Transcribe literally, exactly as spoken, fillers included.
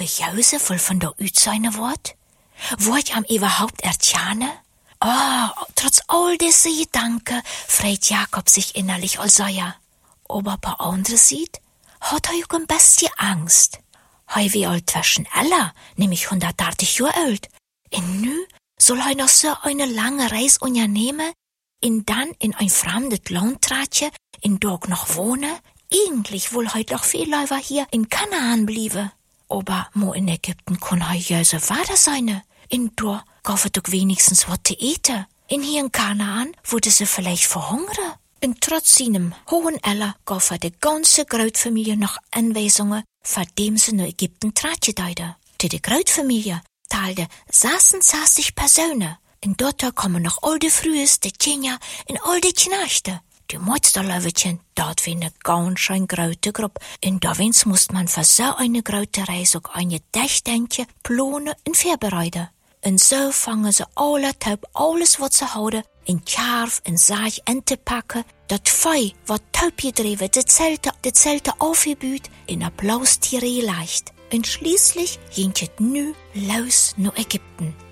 für Jause voll von der Üzeine Wort? Wort am überhaupt ertjane? Oh, trotz all diese Gedanken freit Jakob sich innerlich all Säuer. Aber bei andere sieht, hat er auch ein bisschen Angst. Hei wie alt waschen alle, nämlich hundertachtzig Jahre alt. Und nu soll er noch so eine lange Reise unternehmen, und dann in ein fremdes Land tratje, in dort noch wohnen? Eigentlich wohl heut doch viel Leute hier in Kanaan bliebe. Aber mo in Ägypten kann hei jöse Vater seine. In dort kaufe doch wenigstens was zu eten. In hier in Kanaan wurde sie vielleicht verhungern. Und trotz seinem hohen Alter gab er die ganze Großfamilie noch Anweisungen, für dem sie nach Ägypten tratje deide. Die die Großfamilie teilte sechsundsechzig Personen. Und dort kommen noch all die Frühes, die Kinder und all die Knechte. Die meisten Löwetchen, dort wie eine ganz schön große Gruppe. Und da wens muss man für so eine große Reise auch ein Dächdenkchen, planen und vorbereiten. Und so fangen sie alle taub alles, was sie haben, in Schaf und Saag anzupacken, das Feu, was taub gedreven, die Zelte, die Zelte aufgebaut, in Applaus Tiree leicht. Und schließlich ging es nu los nach Ägypten.